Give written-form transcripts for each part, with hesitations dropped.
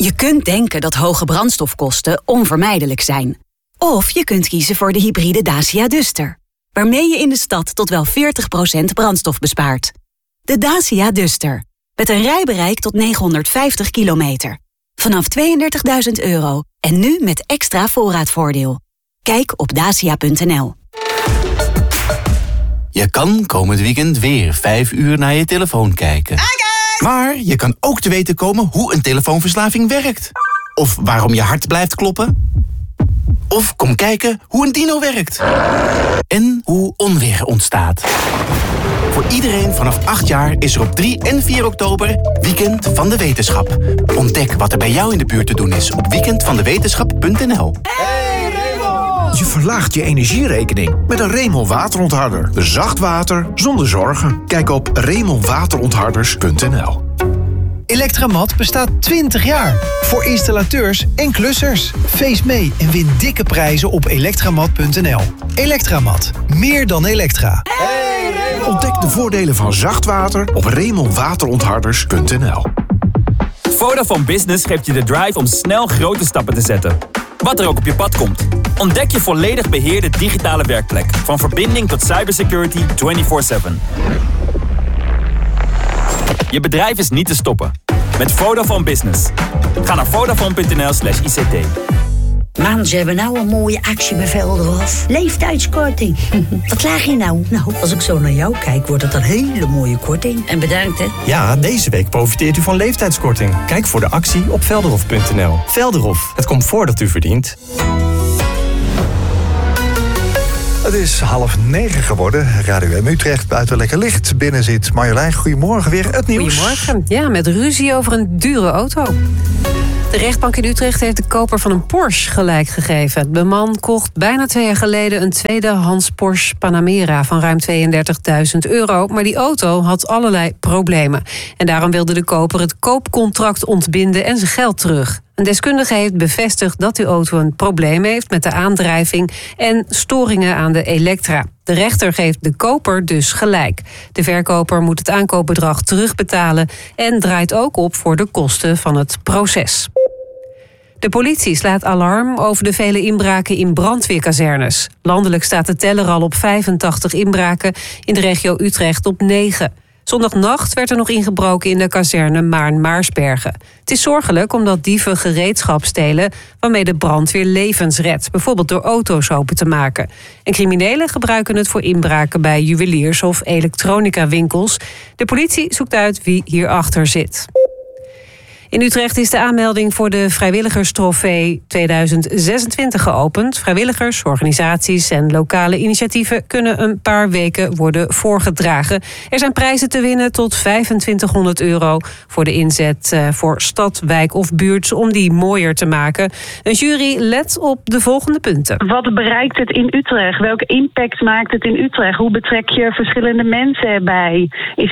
Je kunt denken dat hoge brandstofkosten onvermijdelijk zijn. Of je kunt kiezen voor de hybride Dacia Duster, waarmee je in de stad tot wel 40% brandstof bespaart. De Dacia Duster, met een rijbereik tot 950 kilometer. Vanaf €32.000 en nu met extra voorraadvoordeel. Kijk op dacia.nl. Je kan komend weekend weer 5 uur naar je telefoon kijken. Maar je kan ook te weten komen hoe een telefoonverslaving werkt. Of waarom je hart blijft kloppen. Of kom kijken hoe een dino werkt. En hoe onweer ontstaat. Voor iedereen vanaf 8 jaar is er op 3 en 4 oktober Weekend van de Wetenschap. Ontdek wat er bij jou in de buurt te doen is op weekendvandewetenschap.nl. Je verlaagt je energierekening met een Remel waterontharder. Zacht water zonder zorgen. Kijk op remelwaterontharders.nl. Elektramat bestaat 20 jaar. Voor installateurs en klussers. Feest mee en win dikke prijzen op elektramat.nl. Elektramat. Meer dan elektra. Ontdek de voordelen van zacht water op remelwaterontharders.nl. Vodafone Business geeft je de drive om snel grote stappen te zetten. Wat er ook op je pad komt. Ontdek je volledig beheerde digitale werkplek. Van verbinding tot cybersecurity 24/7. Je bedrijf is niet te stoppen. Met Vodafone Business. Ga naar vodafone.nl/ICT. Man, ze hebben nou een mooie actie bij Velderhof. Leeftijdskorting. Wat laag je nou? Nou, als ik zo naar jou kijk, wordt het een hele mooie korting. En bedankt, hè. Ja, deze week profiteert u van leeftijdskorting. Kijk voor de actie op velderhof.nl. Velderhof, het comfort dat u verdient. Het is 8:30 geworden. Radio M Utrecht, buiten lekker licht. Binnen zit Marjolein. Goedemorgen, weer het nieuws. Goedemorgen. Ja, met ruzie over een dure auto. De rechtbank in Utrecht heeft de koper van een Porsche gelijk gegeven. De man kocht bijna 2 jaar geleden een tweedehands Porsche Panamera van ruim €32.000. Maar die auto had allerlei problemen. En daarom wilde de koper het koopcontract ontbinden en zijn geld terug. Een deskundige heeft bevestigd dat die auto een probleem heeft met de aandrijving en storingen aan de elektra. De rechter geeft de koper dus gelijk. De verkoper moet het aankoopbedrag terugbetalen en draait ook op voor de kosten van het proces. De politie slaat alarm over de vele inbraken in brandweerkazernes. Landelijk staat de teller al op 85 inbraken, in de regio Utrecht op 9. Zondagnacht werd er nog ingebroken in de kazerne Maarn-Maarsbergen. Het is zorgelijk omdat dieven gereedschap stelen waarmee de brandweer levens redt. Bijvoorbeeld door auto's open te maken. En criminelen gebruiken het voor inbraken bij juweliers of elektronica-winkels. De politie zoekt uit wie hierachter zit. In Utrecht is de aanmelding voor de Vrijwilligerstrofee 2026 geopend. Vrijwilligers, organisaties en lokale initiatieven kunnen een paar weken worden voorgedragen. Er zijn prijzen te winnen tot €2500 voor de inzet voor stad, wijk of buurt om die mooier te maken. Een jury let op de volgende punten. Wat bereikt het in Utrecht? Welke impact maakt het in Utrecht? Hoe betrek je verschillende mensen erbij?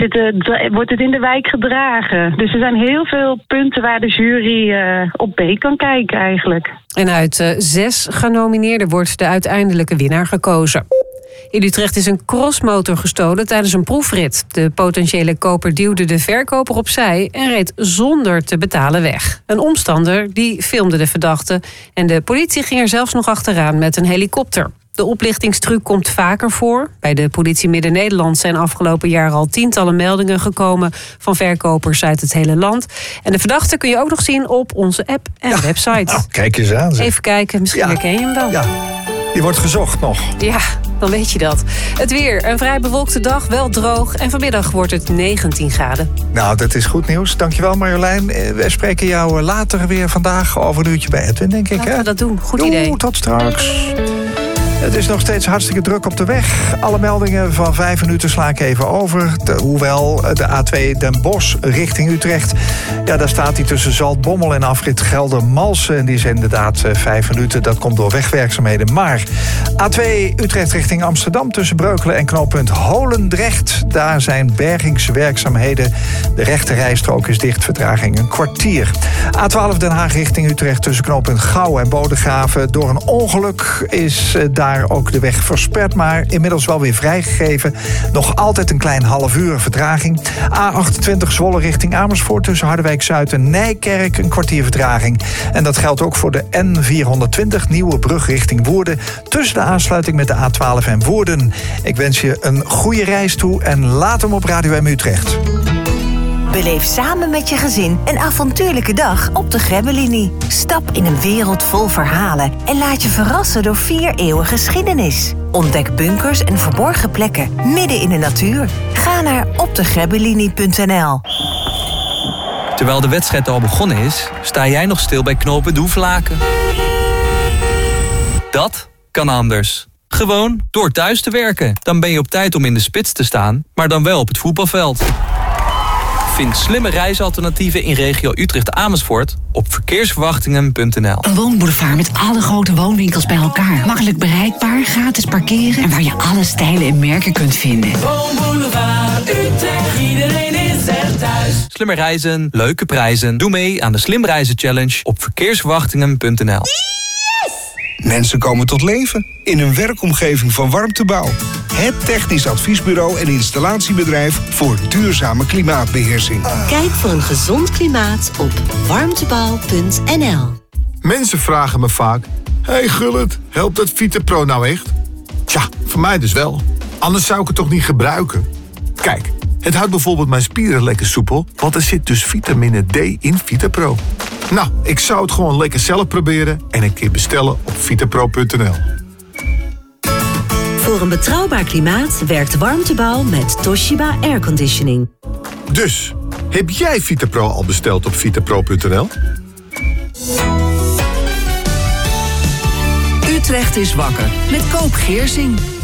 Wordt het in de wijk gedragen? Dus er zijn heel veel punten waar de jury op mee kan kijken eigenlijk. En uit 6 genomineerden wordt de uiteindelijke winnaar gekozen. In Utrecht is een crossmotor gestolen tijdens een proefrit. De potentiële koper duwde de verkoper opzij en reed zonder te betalen weg. Een omstander die filmde de verdachte en de politie ging er zelfs nog achteraan met een helikopter. De oplichtingstruc komt vaker voor. Bij de politie Midden-Nederland zijn afgelopen jaar al tientallen meldingen gekomen van verkopers uit het hele land. En de verdachte kun je ook nog zien op onze app en website. Nou, kijk eens aan. Zeg. Even kijken, misschien herken je hem wel. Ja, die wordt gezocht nog. Ja, dan weet je dat. Het weer, een vrij bewolkte dag, wel droog. En vanmiddag wordt het 19 graden. Nou, dat is goed nieuws. Dankjewel Marjolein. Wij spreken jou later weer vandaag over een uurtje bij Edwin, denk ik. Laten we dat doen, goed idee. Tot straks. Het is nog steeds hartstikke druk op de weg. Alle meldingen van 5 minuten sla ik even over. Hoewel de A2 Den Bosch richting Utrecht. Ja, daar staat hij tussen Zaltbommel en afrit Geldermalsen. En die is inderdaad 5 minuten. Dat komt door wegwerkzaamheden. Maar A2 Utrecht richting Amsterdam tussen Breukelen en knooppunt Holendrecht. Daar zijn bergingswerkzaamheden. De rechte rijstrook is dicht. Vertraging een kwartier. A12 Den Haag richting Utrecht tussen knooppunt Gouwen en Bodegraven. Door een ongeluk is daar daar ook de weg versperd, maar inmiddels wel weer vrijgegeven. Nog altijd een klein half uur vertraging. A28 Zwolle richting Amersfoort tussen Harderwijk-Zuid en Nijkerk een kwartier vertraging. En dat geldt ook voor de N420 Nieuwe Brug richting Woerden tussen de aansluiting met de A12 en Woerden. Ik wens je een goede reis toe en laat hem op Radio M Utrecht. Beleef samen met je gezin een avontuurlijke dag op de Grebbelinie. Stap in een wereld vol verhalen en laat je verrassen door 4 eeuwen geschiedenis. Ontdek bunkers en verborgen plekken midden in de natuur. Ga naar opdegrebbelinie.nl. Terwijl de wedstrijd al begonnen is, sta jij nog stil bij knooppunt Hoevelaken. Dat kan anders. Gewoon door thuis te werken. Dan ben je op tijd om in de spits te staan, maar dan wel op het voetbalveld. Vind slimme reisalternatieven in regio Utrecht-Amersfoort op verkeersverwachtingen.nl. Een woonboulevard met alle grote woonwinkels bij elkaar. Makkelijk bereikbaar, gratis parkeren en waar je alle stijlen en merken kunt vinden. Woonboulevard Utrecht, iedereen is er thuis. Slimmer reizen, leuke prijzen. Doe mee aan de Slim Reizen Challenge op verkeersverwachtingen.nl. Mensen komen tot leven in een werkomgeving van Warmtebouw. Het technisch adviesbureau en installatiebedrijf voor duurzame klimaatbeheersing. Kijk voor een gezond klimaat op warmtebouw.nl. Mensen vragen me vaak: hey Gullit, helpt dat VitaPro nou echt? Tja, voor mij dus wel. Anders zou ik het toch niet gebruiken? Kijk, het houdt bijvoorbeeld mijn spieren lekker soepel, want er zit dus vitamine D in VitaPro. Nou, ik zou het gewoon lekker zelf proberen en een keer bestellen op vitapro.nl. Voor een betrouwbaar klimaat werkt Warmtebouw met Toshiba Airconditioning. Dus, heb jij VitaPro al besteld op vitapro.nl? Utrecht is wakker met Koop Geersing.